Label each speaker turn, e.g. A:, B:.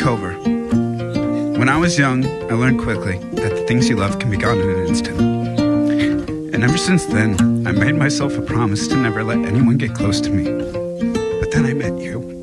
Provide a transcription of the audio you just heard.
A: Cover. When I was young, I learned quickly that the things you love can be gone in an instant. And ever since then, I made myself a promise to never let anyone get close to me. But then I met you.